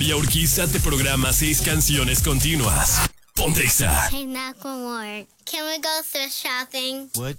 María Urquiza te programa 6 canciones continuas. Ponte Exa. Hey, Macklemore, can we go thrift shopping? What?